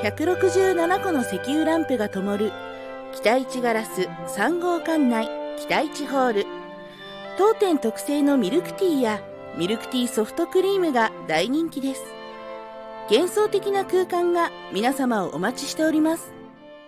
167個の石油ランプが灯る北一ガラス3号館内北一ホール。当店特製のミルクティーやミルクティーソフトクリームが大人気です。幻想的な空間が皆様をお待ちしております。